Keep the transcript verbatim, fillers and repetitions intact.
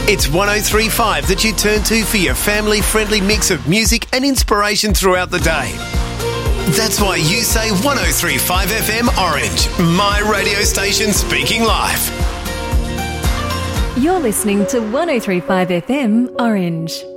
It's one oh three point five that you turn to for your family-friendly mix of music and inspiration throughout the day. That's why you say one oh three point five F M Orange, my radio station speaking live. You're listening to one oh three point five F M Orange.